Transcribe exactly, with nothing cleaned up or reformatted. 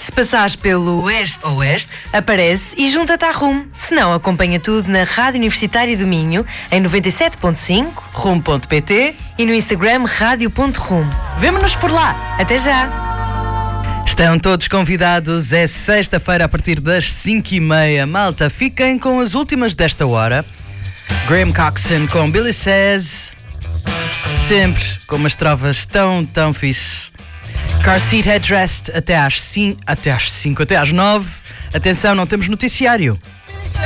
Se passares pelo Oeste, Oeste, aparece e junta-te à Rumo. Se não, acompanha tudo na Rádio Universitária do Minho, em noventa e sete ponto cinco, rumo ponto pt e no Instagram rádio ponto rumo. Vemo-nos por lá. Até já! Estão todos convidados, é sexta-feira a partir das cinco e meia. Malta, fiquem com as últimas desta hora. Graham Coxon com Billy Says, sempre com umas trovas tão, tão fixe. Car Seat Headrest até às cinco, até às cinco, até às nove. Atenção, não temos noticiário.